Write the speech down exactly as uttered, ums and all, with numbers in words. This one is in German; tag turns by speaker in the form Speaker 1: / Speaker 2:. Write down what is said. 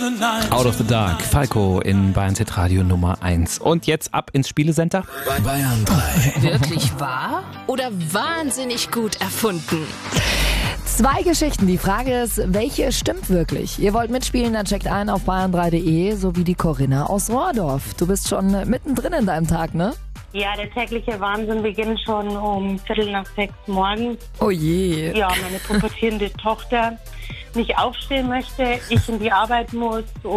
Speaker 1: Out of the Dark, Falco in Bayern Hit Radio Nummer eins. Und jetzt ab ins Spielecenter.
Speaker 2: Bayern drei.
Speaker 3: Wirklich wahr? Oder wahnsinnig gut erfunden?
Speaker 4: Zwei Geschichten. Die Frage ist, welche stimmt wirklich? Ihr wollt mitspielen, dann checkt ein auf bayern drei punkt de, so wie die Corinna aus Rohrdorf. Du bist schon mittendrin in deinem Tag, ne?
Speaker 5: Ja, der tägliche Wahnsinn beginnt schon um Viertel nach sechs morgens.
Speaker 4: Oh je.
Speaker 5: Ja, meine pubertierende Tochter nicht aufstehen möchte, ich in die Arbeit muss